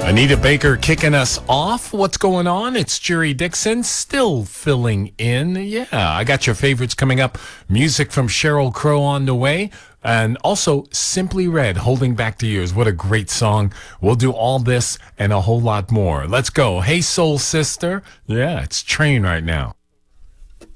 Anita Baker kicking us off. What's going on? It's Jerry Dixon still filling in. Yeah, I got your favorites coming up. Music from Sheryl Crow on the way. And also Simply Red, Holding Back the Years. What a great song. We'll do all this and a whole lot more. Let's go. Hey, Soul Sister. Yeah, it's Train right now.